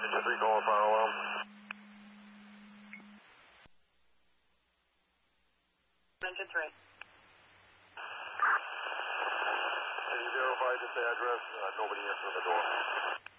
Engine 3 calling fire alarm. Engine 3. Can you verify this address? Nobody answering the door.